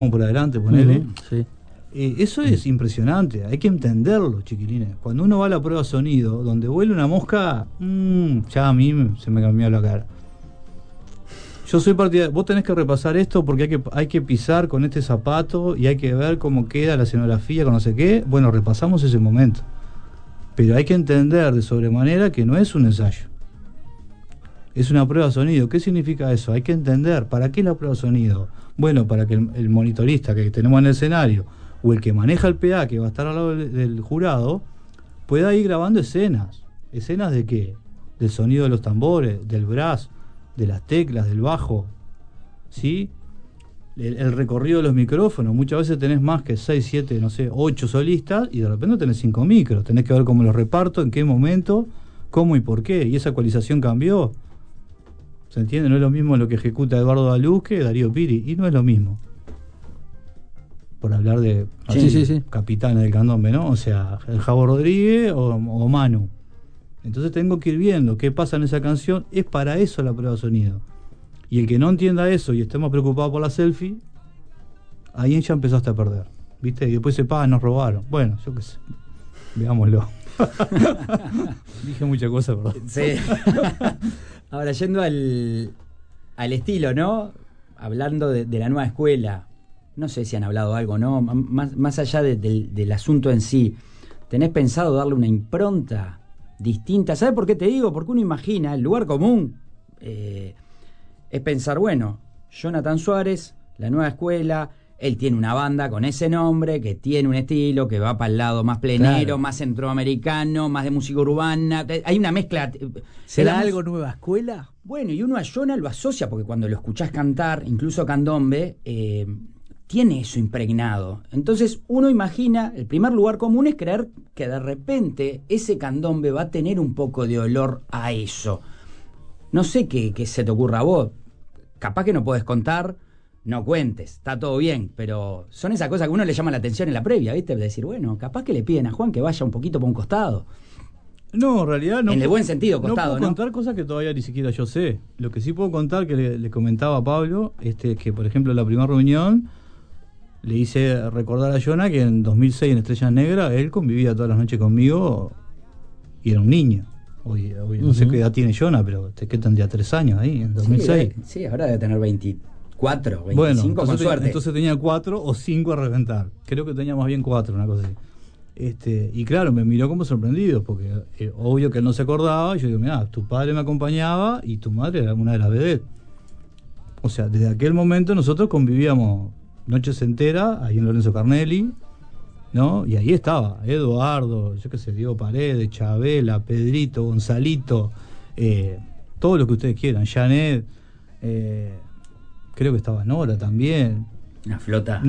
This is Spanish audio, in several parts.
por adelante, ponele. Sí. Eso es impresionante, hay que entenderlo, chiquilines. Cuando uno va a la prueba de sonido, donde vuela una mosca, ya a mí se me cambió la cara. Yo soy partidario, vos tenés que repasar esto porque hay que pisar con este zapato y hay que ver cómo queda la escenografía con no sé qué. Bueno, repasamos ese momento. Pero hay que entender de sobremanera que no es un ensayo. Es una prueba de sonido. ¿Qué significa eso? Hay que entender, ¿para qué la prueba de sonido? Bueno, para que el monitorista que tenemos en el escenario o el que maneja el PA, que va a estar al lado del jurado, pueda ir grabando escenas. ¿Escenas de qué? Del sonido de los tambores, del brass, de las teclas, del bajo, ¿sí? El recorrido de los micrófonos. Muchas veces tenés más que 6, 7, no sé, 8 solistas y de repente tenés 5 micros. Tenés que ver cómo los reparto, en qué momento, cómo y por qué. Y esa ecualización cambió. ¿Se entiende? No es lo mismo lo que ejecuta Eduardo Daluz que Darío Piri. Y no es lo mismo. Por hablar de capitanes del candombe, ¿no? O sea, el Javo Rodríguez o Manu. Entonces tengo que ir viendo qué pasa en esa canción. Es para eso la prueba de sonido. Y el que no entienda eso y esté más preocupado por la selfie, ahí ya empezaste a perder, ¿viste? Y después se paga, nos robaron. Bueno, yo qué sé. Veámoslo. Dije muchas cosas, perdón. Sí. Ahora, yendo al estilo, ¿no? Hablando de la nueva escuela, no sé si han hablado algo, ¿no? Más allá del asunto en sí, ¿tenés pensado darle una impronta distinta? ¿Sabes por qué te digo? Porque uno imagina, el lugar común es pensar, bueno, Jonathan Suárez, la nueva escuela, él tiene una banda con ese nombre, que tiene un estilo, que va para el lado más plenero, claro, más centroamericano, más de música urbana, hay una mezcla. ¿Será algo nueva escuela? Bueno, y uno a Jonah lo asocia, porque cuando lo escuchás cantar, incluso candombe, tiene eso impregnado. Entonces uno imagina, el primer lugar común es creer que de repente ese candombe va a tener un poco de olor a eso. No sé qué se te ocurra a vos. Capaz que no podés contar, no cuentes, está todo bien, pero son esas cosas que a uno le llama la atención en la previa, ¿viste? De decir, bueno, capaz que le piden a Juan que vaya un poquito por un costado. No, en realidad no. En el buen sentido, costado, ¿no? Puedo contar cosas que todavía ni siquiera yo sé. Lo que sí puedo contar, que le comentaba a Pablo, que por ejemplo en la primera reunión le hice recordar a Jonah que en 2006 en Estrellas Negras él convivía todas las noches conmigo y era un niño. Hoy no sé qué edad tiene Jonah, pero ¿qué tendría? 3 años ahí, en 2006. Sí, ahora debe tener 24, 25, bueno, con suerte. Entonces tenía 4 o 5 a reventar. Creo que tenía más bien 4, una cosa así. Y claro, me miró como sorprendido, porque obvio que él no se acordaba. Y yo digo, mirá, tu padre me acompañaba y tu madre era una de las vedettes. O sea, desde aquel momento nosotros convivíamos noches enteras ahí en Lorenzo Carnelli, ¿no? Y ahí estaba Eduardo, yo qué sé, Diego Paredes, Chabela, Pedrito, Gonzalito, todo lo que ustedes quieran, Janet, creo que estaba Nora también. Una flota.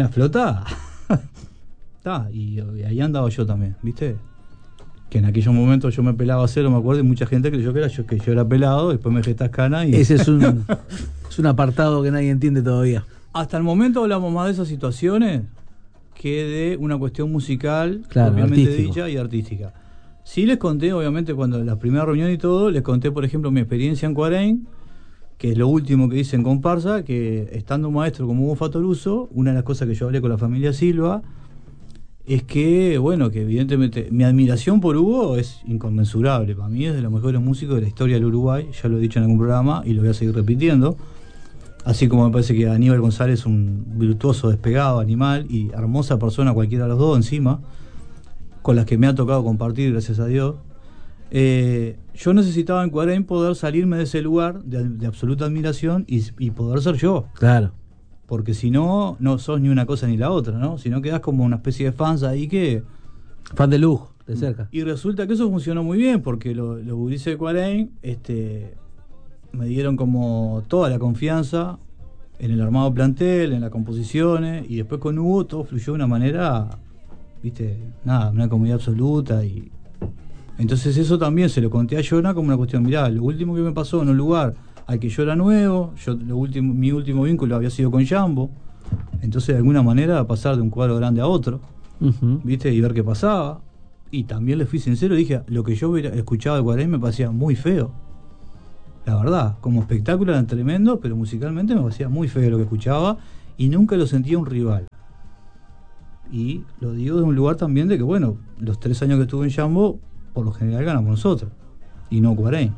Y ahí andaba yo también, ¿viste? Que en aquellos momentos yo me pelaba a cero, me acuerdo, y mucha gente creyó que yo era pelado, después me gestas canas y... Ese es un apartado que nadie entiende todavía. Hasta el momento hablamos más de esas situaciones que de una cuestión musical, claro, propiamente artístico, dicha y artística. Sí les conté, obviamente, cuando la primera reunión y todo, les conté, por ejemplo, mi experiencia en Cuarén, que es lo último que hice en comparsa, que estando un maestro como Hugo Fatoruso, una de las cosas que yo hablé con la familia Silva, es que, bueno, que evidentemente mi admiración por Hugo es inconmensurable. Para mí es de los mejores músicos de la historia del Uruguay, ya lo he dicho en algún programa y lo voy a seguir repitiendo. Así como me parece que Aníbal González es un virtuoso despegado, animal y hermosa persona, cualquiera de los dos encima, con las que me ha tocado compartir, gracias a Dios. Yo necesitaba en Cuarén poder salirme de ese lugar de absoluta admiración y poder ser yo. Claro. Porque si no, no sos ni una cosa ni la otra, ¿no? Si no quedás como una especie de fans ahí que... Fan de lujo, de cerca. Y resulta que eso funcionó muy bien, porque los gurises de Cuarén, me dieron como toda la confianza en el armado plantel, en las composiciones, y después con Hugo todo fluyó de una manera, ¿viste? Nada, una comodidad absoluta. Y entonces eso también se lo conté a Jonah como una cuestión, mirá, lo último que me pasó en un lugar al que yo era nuevo, mi último vínculo había sido con Jambo, entonces de alguna manera pasar de un cuadro grande a otro, ¿viste? Y ver qué pasaba. Y también le fui sincero, dije, lo que yo hubiera escuchado de Cuarén me parecía muy feo. La verdad, como espectáculo eran tremendo, pero musicalmente me parecía muy feo lo que escuchaba y nunca lo sentía un rival. Y lo digo de un lugar también de que, bueno, los 3 años que estuve en Jambo, por lo general ganamos nosotros, y no Cuarén.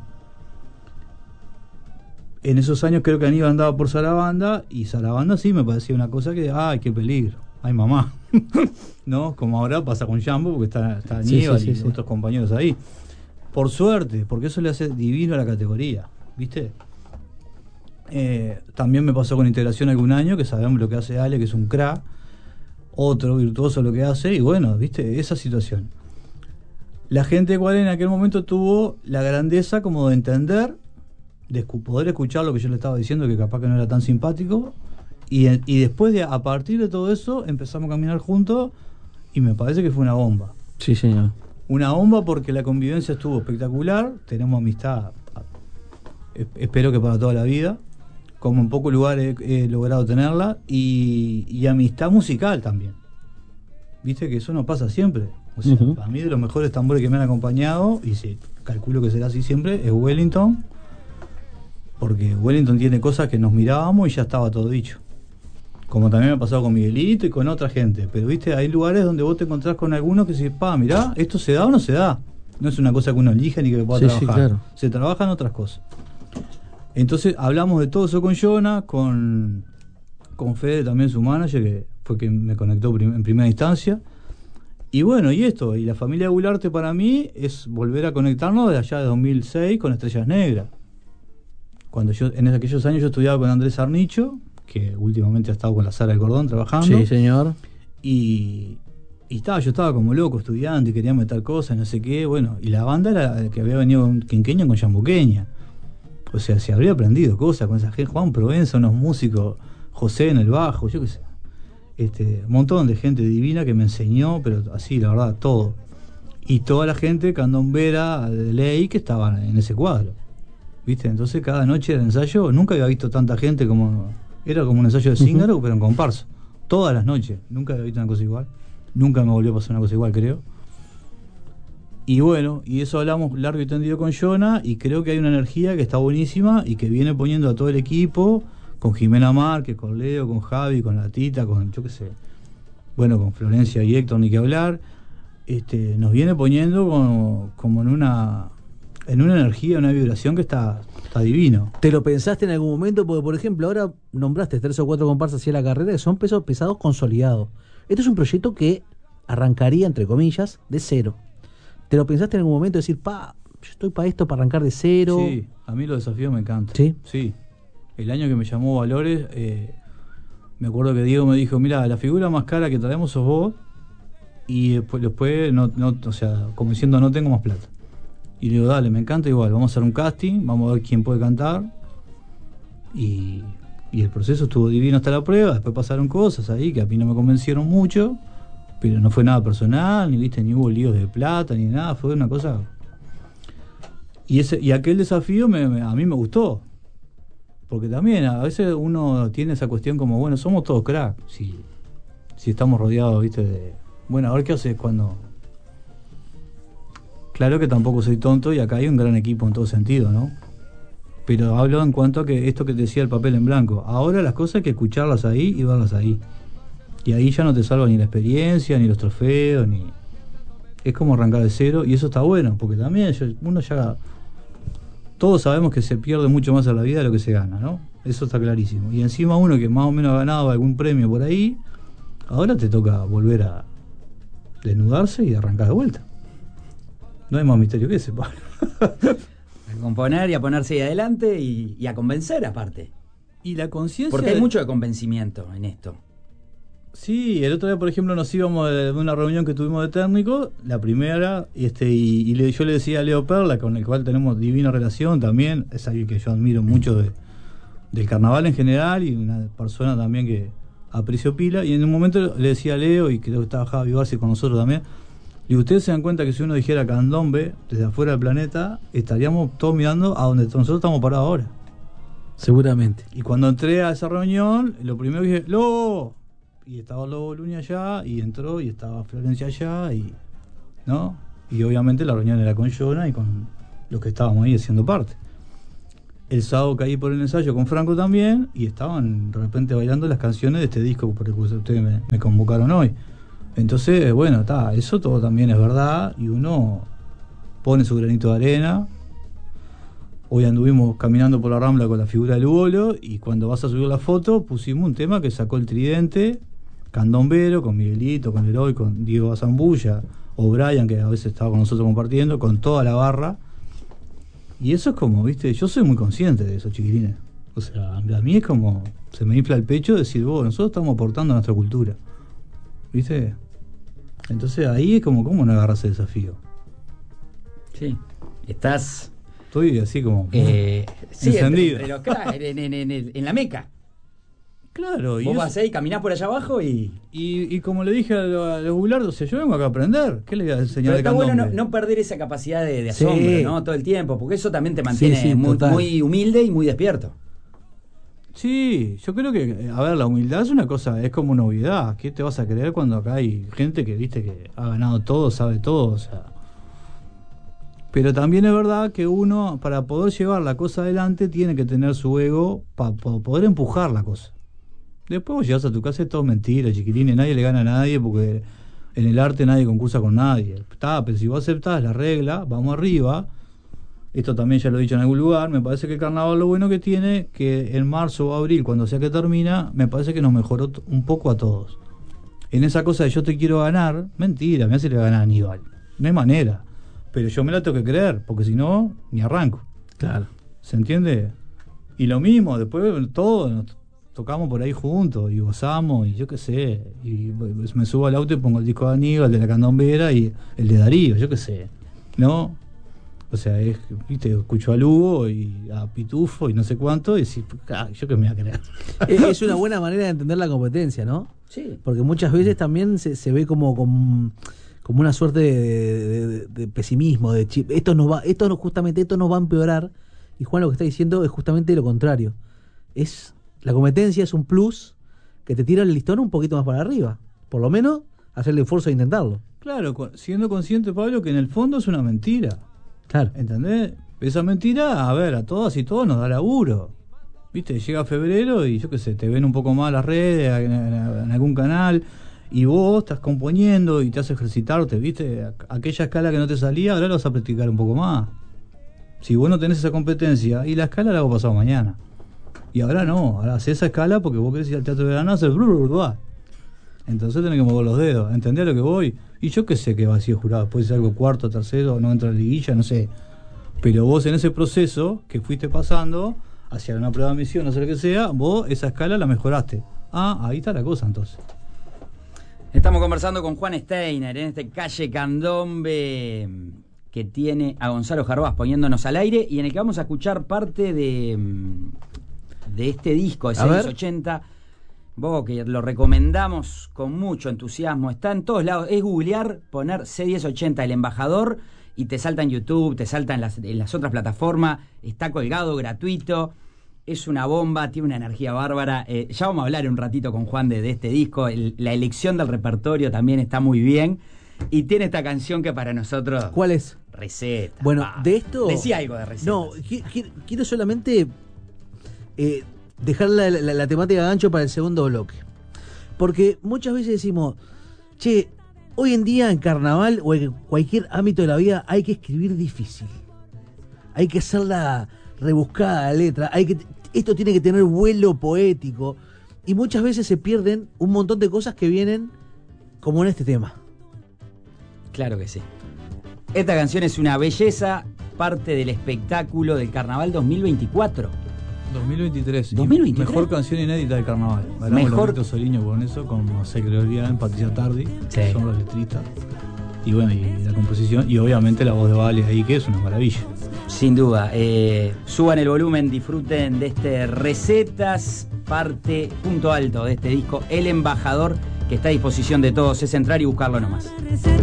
En esos años creo que Aníbal andaba por Sarabanda, y Sarabanda sí me parecía una cosa que, ¡ay, qué peligro! ¡Ay, mamá! ¿No? Como ahora pasa con Jambo, porque está Aníbal y otros compañeros ahí. Por suerte, porque eso le hace divino a la categoría, ¿viste? También me pasó con Integración algún año, que sabemos lo que hace Ale, que es un crack, otro virtuoso lo que hace, y bueno, ¿viste? Esa situación. La gente de Cuarén en aquel momento tuvo la grandeza como de entender, de poder escuchar lo que yo le estaba diciendo, que capaz que no era tan simpático, y después a partir de todo eso empezamos a caminar juntos, y me parece que fue una bomba. Sí, señor. Una bomba porque la convivencia estuvo espectacular, tenemos amistad, espero que para toda la vida, como en pocos lugares he logrado tenerla, y amistad musical también. Viste que eso no pasa siempre. O sea, para mí de los mejores tambores que me han acompañado, y sí, calculo que será así siempre, es Wellington, porque Wellington tiene cosas que nos mirábamos y ya estaba todo dicho. Como también me ha pasado con Miguelito y con otra gente. Pero viste, hay lugares donde vos te encontrás con algunos que decís, mirá, ¿esto se da o no se da? No es una cosa que uno elija ni que pueda trabajar. Sí, claro. Se trabajan otras cosas. Entonces hablamos de todo eso con Jonah, con Fede también, su manager, que fue quien me conectó en primera instancia. Y bueno, y la familia Gularte para mí es volver a conectarnos de allá de 2006 con Estrellas Negras. Cuando en aquellos años yo estudiaba con Andrés Arnicho, que últimamente ha estado con la Sara del Cordón trabajando. Sí, señor. Y yo estaba como loco estudiando y quería meter cosas, no sé qué, bueno, y la banda era la que había venido con Quinqueña con Yambuqueña. O sea, se habría aprendido cosas con esa gente, Juan Provenza, unos músicos, José en el bajo, yo qué sé. Un montón de gente divina que me enseñó, pero así, la verdad, todo. Y toda la gente candombera de ley que estaban en ese cuadro. ¿Viste? Entonces cada noche del ensayo, nunca había visto tanta gente como... Era como un ensayo de Zíngaro, pero en comparsa. Todas las noches. Nunca había visto una cosa igual. Nunca me volvió a pasar una cosa igual, creo. Y bueno, y eso hablamos largo y tendido con Jonah, y creo que hay una energía que está buenísima y que viene poniendo a todo el equipo, con Jimena Márquez, con Leo, con Javi, con la Tita, con yo qué sé. Bueno, con Florencia y Héctor, ni que hablar. Nos viene poniendo como en una energía, una vibración que está divino. ¿Te lo pensaste en algún momento? Porque, por ejemplo, ahora nombraste 3 o 4 comparsas hacia la carrera que son pesos pesados consolidados. Este es un proyecto que arrancaría, entre comillas, de cero. ¿Te lo pensaste en algún momento? Decir, yo estoy para esto, para arrancar de cero. Sí, a mí los desafíos me encantan. ¿Sí? Sí. El año que me llamó Valores, me acuerdo que Diego me dijo, mira, la figura más cara que traemos sos vos, y después no, o sea, como diciendo, no tengo más plata. Y le digo, dale, me encanta igual, vamos a hacer un casting, vamos a ver quién puede cantar. Y el proceso estuvo divino hasta la prueba. Después pasaron cosas ahí que a mí no me convencieron mucho, pero no fue nada personal, ni hubo líos de plata, ni nada, fue una cosa. Y aquel desafío a mí me gustó, porque también a veces uno tiene esa cuestión como, bueno, somos todos crack, si estamos rodeados, viste, bueno, a ver qué haces cuando... Claro que tampoco soy tonto y acá hay un gran equipo en todo sentido, ¿no? Pero hablo en cuanto a que esto que te decía el papel en blanco. Ahora las cosas hay que escucharlas ahí y verlas ahí. Y ahí ya no te salva ni la experiencia, ni los trofeos, ni... Es como arrancar de cero, y eso está bueno, porque también uno ya... Todos sabemos que se pierde mucho más en la vida de lo que se gana, ¿no? Eso está clarísimo. Y encima uno que más o menos ha ganado algún premio por ahí, ahora te toca volver a desnudarse y arrancar de vuelta. No hay más misterio que ese, Pablo. A componer y a ponerse ahí adelante y a convencer aparte. Y la conciencia... Porque hay mucho de convencimiento en esto. Sí, el otro día, por ejemplo, nos íbamos de una reunión que tuvimos de técnico, la primera, yo le decía a Leo Perla, con el cual tenemos divina relación también, es alguien que yo admiro mucho del carnaval en general, y una persona también que aprecio pila, y en un momento le decía a Leo, y creo que estaba Javi Barsi con nosotros también, y ustedes se dan cuenta que si uno dijera candombe desde afuera del planeta, estaríamos todos mirando a donde nosotros estamos parados ahora. Seguramente. Y cuando entré a esa reunión, lo primero que dije, ¡Lobo! Y estaba Lobo Luni allá, y entró, y estaba Florencia allá, ¿no? Y obviamente la reunión era con Jonah y con los que estábamos ahí haciendo parte. El sábado caí por el ensayo con Franco también y estaban de repente bailando las canciones de este disco por el que ustedes me convocaron hoy. Entonces, bueno, eso todo también es verdad y uno pone su granito de arena. Hoy anduvimos caminando por la Rambla con la figura del Bolo y cuando vas a subir la foto pusimos un tema que sacó el Tridente, Candombero, con Miguelito, con Leroy, con Diego Zambulla, o Brian, que a veces estaba con nosotros compartiendo, con toda la barra. Y eso es como, viste, yo soy muy consciente de eso, chiquilines. O sea, a mí es como, se me infla el pecho decir, nosotros estamos aportando a nuestra cultura. ¿Viste? Entonces ahí es como, ¿cómo no agarras el desafío? Sí, estás... Estoy así como sí, encendido. Pero claro, en la Meca. Claro. Vos vas ahí, caminás por allá abajo y como le dije a los bulardos, o sea, yo vengo acá a aprender. ¿Qué le voy a enseñar? Pero está bueno no perder esa capacidad de asombro, ¿no? Todo el tiempo, porque eso también te mantiene muy humilde y muy despierto. Sí, yo creo que, a ver, la humildad es una cosa, es como una obviedad. ¿Qué te vas a creer cuando acá hay gente que, viste, que ha ganado todo, sabe todo? O sea... Pero también es verdad que uno, para poder llevar la cosa adelante, tiene que tener su ego para poder empujar la cosa. Después vos llegás a tu casa y es todo mentira, chiquilines, nadie le gana a nadie porque en el arte nadie concursa con nadie. Pero si vos aceptás la regla, vamos arriba. Esto también ya lo he dicho en algún lugar. Me parece que el carnaval lo bueno que tiene, que en marzo o abril, cuando sea que termina, me parece que nos mejoró un poco a todos. En esa cosa de yo te quiero ganar, mentira, me hace le ganar a Aníbal. No hay manera. Pero yo me la tengo que creer, porque si no, ni arranco. Claro. ¿Se entiende? Y lo mismo, después todos nos tocamos por ahí juntos y gozamos, y yo qué sé. Y me subo al auto y pongo el disco de Aníbal, el de la Candombera y el de Darío, yo qué sé. ¿No? O sea, viste, escucho a Lugo y a Pitufo y no sé cuánto, y decís, yo qué me voy a creer. Es una buena manera de entender la competencia, ¿no? Sí. Porque muchas veces también se ve como una suerte de pesimismo, de chip. Justamente esto nos va a empeorar. Y Juan lo que está diciendo es justamente lo contrario. La competencia es un plus que te tira el listón un poquito más para arriba. Por lo menos hacer el esfuerzo de intentarlo. Claro, siendo consciente, Pablo, que en el fondo es una mentira. Claro. ¿Entendés? Esa mentira, a ver, a todas y todos nos da laburo. ¿Viste? Llega febrero y yo qué sé, te ven un poco más las redes, en algún canal. Y vos estás componiendo y te haces ejercitarte, ¿viste? Aquella escala que no te salía, ahora la vas a practicar un poco más. Si vos no tenés esa competencia, y la escala la hago pasado mañana. Y ahora no, ahora haces esa escala porque vos querés ir al teatro de verano a hacer entonces tenés que mover los dedos, ¿entendés a lo que voy? Y yo qué sé que va a ser jurado, después algo cuarto, tercero, no entra en liguilla, no sé. Pero vos en ese proceso que fuiste pasando hacia una prueba de admisión, no sé lo que sea, vos esa escala la mejoraste. Ahí está la cosa entonces. Estamos conversando con Juan Steiner en este Calle Candombe que tiene a Gonzalo Jarbas poniéndonos al aire y en el que vamos a escuchar parte de este disco de Series 80. Vos que lo recomendamos con mucho entusiasmo, está en todos lados, es googlear, poner C1080 El Embajador y te salta en YouTube, te salta en las otras plataformas, está colgado, gratuito. Es una bomba, tiene una energía bárbara. Ya vamos a hablar un ratito con Juan de este disco. La elección del repertorio también está muy bien. Y tiene esta canción que para nosotros... ¿Cuál es? Receta. Bueno, de esto... Decía algo de recetas. No, quiero solamente dejar la temática de gancho para el segundo bloque. Porque muchas veces decimos, che, hoy en día en carnaval o en cualquier ámbito de la vida hay que escribir difícil. Hay que hacerla rebuscada la letra, esto tiene que tener vuelo poético y muchas veces se pierden un montón de cosas que vienen como en este tema. Claro que sí. Esta canción es una belleza, parte del espectáculo del Carnaval 2024. 2023. 2023. Mejor canción inédita del carnaval. Mejor Soliño con eso, con José Gregorio, Patricia Tardi, que son los letristas. Y bueno, y la composición, y obviamente la voz de Vale ahí, que es una maravilla. Sin duda. Suban el volumen, disfruten de este Recetas, parte punto alto de este disco, El Embajador, que está a disposición de todos. Es entrar y buscarlo nomás.